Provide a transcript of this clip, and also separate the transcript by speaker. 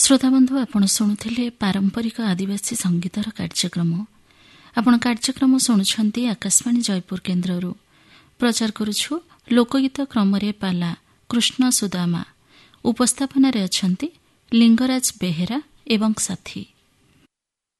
Speaker 1: श्रोताबंधु आपण शुणुले पारंपरिक आदिवासी संगीतर कार्यक्रम आपण कार्यक्रम शुणुंट आकाशवाणी जयपुर केन्द्र प्रचार करुछु लोकगीत क्रम पाला कृष्ण सुदामा उपस्थापन अच्छा लिंगराज बेहेरा एवं साथी।